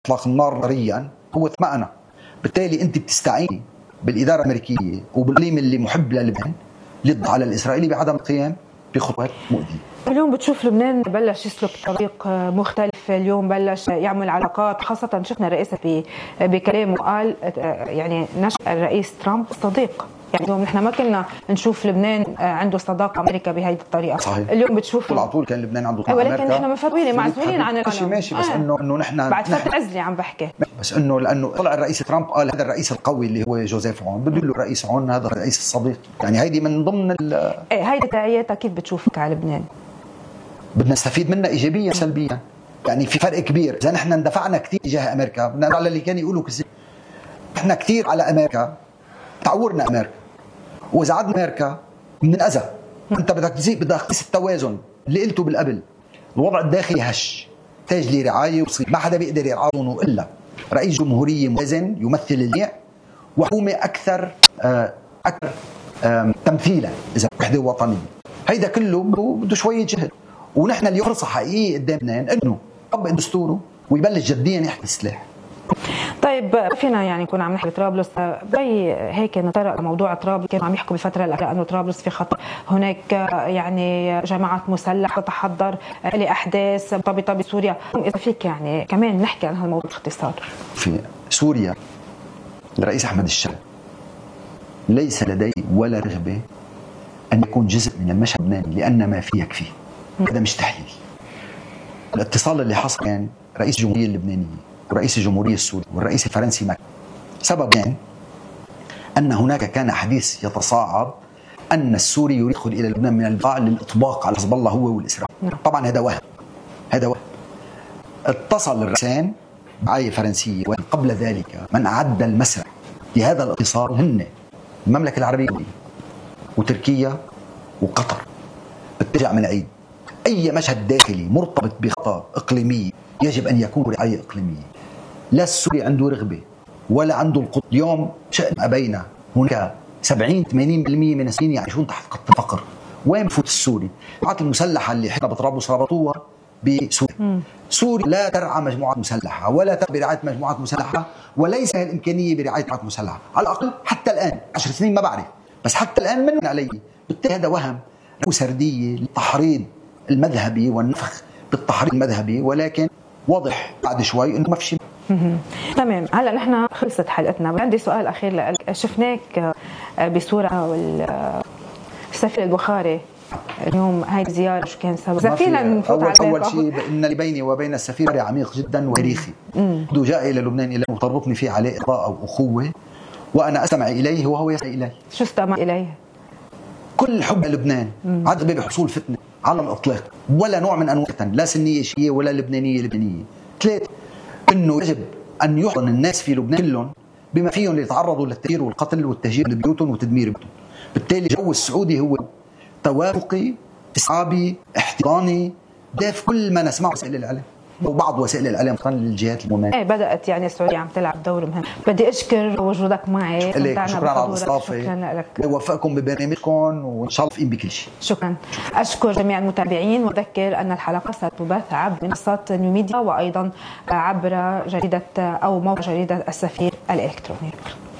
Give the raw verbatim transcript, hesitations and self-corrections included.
اطلاق النار ناريا هو اطمأن. بالتالي انت بتستعين بالاداره الامريكيه وبالإقليم اللي محب للبنان للضغط على الاسرائيلي بعدم القيام بخطوات مؤذيه. اليوم بتشوف لبنان بلش يسلك طريق مختلف، اليوم بلش يعمل علاقات، خاصة شفنا الرئيس بكلامه قال يعني نشأ الرئيس ترامب صديق، يعني اليوم نحن ما كنا نشوف لبنان عنده صداقة أمريكا بهذه الطريقة. صحيح. اليوم بتشوف طول طول كان لبنان عنده طريقة أمريكا، ولكن نحن مفروضين معزولين عن العالم. ماشي بس آه. إنه إنه نحن بعد فترة عزلي عم بحكي، بس إنه لأنه طلع الرئيس ترامب قال هذا الرئيس القوي اللي هو جوزيف عون بده له الرئيس عون هذا الرئيس الصديق، يعني هيدي من ضمن ال إيه هيدي تداعياتها. كيف بتشوفك على لبنان؟ بدنا نستفيد منها إيجابيا سلبيا، يعني في فرق كبير. إذا نحن اندفعنا كثير تجاه أمريكا بدنا على اللي كان يقولوا كذب، نحن كثير على أمريكا تعورنا أمريكا، وإذا عدنا أمريكا بننأذى. أنت بدك تزيد بدك تقيس التوازن اللي قلته بالقبل. الوضع الداخلي هش تاج لي رعاية وصيب، ما حدا بيقدر يرعونه إلا رئيس جمهورية موازن يمثل الجميع وحكومة أكثر آه أكثر آه تمثيلا إذا وحدة وطنية. هيدا كله بده شوية جهد، ونحن اليوم فرصة حقيقية قدامنا إنه يطبق دستوره ويبلش جديا يحكي السلاح. طيب فينا يعني نكون عم نحكي بطرابلس بي هيك نطرق موضوع طرابلس. كانوا عم يحكوا بالفتره الاخيره انه طرابلس في خطر، هناك يعني جماعات مسلحه تتحضر لاحداث مرتبطه بسوريا. اذا فيك يعني كمان نحكي عن هالموضوع باختصار. في سوريا الرئيس احمد الشرع ليس لديه ولا رغبه ان يكون جزء من المشهد اللبناني لان ما فيه يكفيه. هذا مش تحليل. الاتصال اللي حصل كان رئيس الجمهوريه اللبنانيه ورئيس الجمهورية السوري والرئيس الفرنسي ماكرون. سبب يعني أن هناك كان حديث يتصاعد أن السوري يدخل إلى لبنان من البقاع للإطباق على حزب الله هو والإسرائيل. طبعا هذا وهم، هذا وهم. اتصل الرئيسان معاية فرنسية، وقبل ذلك من أعد المسرح لهذا الاتصال هن المملكة العربية وتركيا وقطر. اتجع من عيد أي مشهد داخلي مرتبط بخطة إقليمية يجب أن يكون رعاية إقليمية. لا السوري عنده رغبة ولا عنده القدرة. اليوم شأن أبينا هناك سبعين ثمانين بالمئة من السوريين يعيشون تحت خط الفقر. وين بفوت السوري؟ الجماعات المسلحة اللي احنا بطرابلس ربطوها بسوريا. سوريا لا ترعى مجموعات مسلحة ولا ترعى برعاية مجموعات مسلحة، وليس الإمكانية برعاية مجموعات مسلحة على الأقل حتى الآن. عشر سنين ما بعرف، بس حتى الآن من علي. بالتالي هذا وهم وسردية للتحريض المذهبي والنفخ بالتحريض المذهبي، ولكن واضح بعد شوي انه ما في شيء. تمام. هلا نحن خلصت حلقتنا، عندي سؤال اخير لك. شفناك بصوره والسفير البخاري اليوم، هاي الزياره شو كان سبب؟ فينا نفوت على اول شيء ان اللي بيني وبين السفير عميق جدا وتاريخي. بده جاء الى لبنان الى وتربطني فيه علاقه او اخوه، وانا استمع اليه وهو يستمع الي. شو استمع اليه؟ كل حب لبنان، عدم بحصول فتنه على الإطلاق ولا نوع من أنواع لا سنية شيعية ولا لبنانية لبنانية. ثلاثة، إنه يجب أن يحضن الناس في لبنان كلهم بما فيهم ليتعرضوا للتهجير والقتل والتهجير لبيوتهم وتدمير بيوتهم. بالتالي الجو السعودي هو توافقي استيعابي احتضاني ضيف كل ما نسمعه وسائل الإعلام وبعض وسائل الإعلام للجهات الممانعة. ايه بدأت يعني السعودية عم تلعب دور مهم. بدي أشكر وجودك معي. شكرا على الاستضافة. شكرا لك. ووفقكم ببرنامجكم وإن شاء الله فين بكل شيء. شكرا. أشكر جميع المتابعين، وأذكر أن الحلقة ستبث عبر منصات نيو ميديا وأيضا عبر جريدة أو موقع جريدة السفير الإلكتروني.